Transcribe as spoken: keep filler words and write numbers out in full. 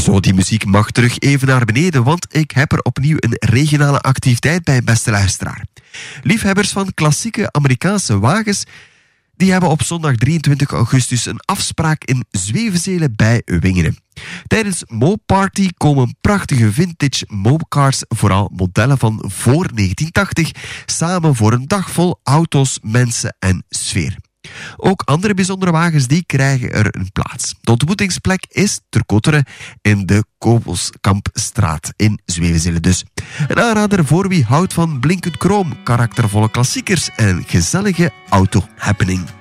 Zo, die muziek mag terug even naar beneden, want ik heb er opnieuw een regionale activiteit bij, beste luisteraar. Liefhebbers van klassieke Amerikaanse wagens, die hebben op zondag drieëntwintig augustus een afspraak in Zwevenzelen bij Wingeren. Tijdens Mo-Party komen prachtige vintage Mo-cars, vooral modellen van voor negentien tachtig, samen voor een dag vol auto's, mensen en sfeer. Ook andere bijzondere wagens die krijgen er een plaats. De ontmoetingsplek is ter Kotteren in de Kobelskampstraat in Zwevenzelen dus. Een aanrader voor wie houdt van blinkend chroom, karaktervolle klassiekers en een gezellige auto-happening.